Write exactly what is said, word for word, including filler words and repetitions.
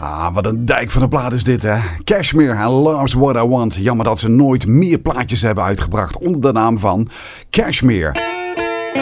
Ah, wat een dijk van een plaat is dit, hè? Kashmir en Love's What I Want. Jammer dat ze nooit meer plaatjes hebben uitgebracht onder de naam van Kashmir.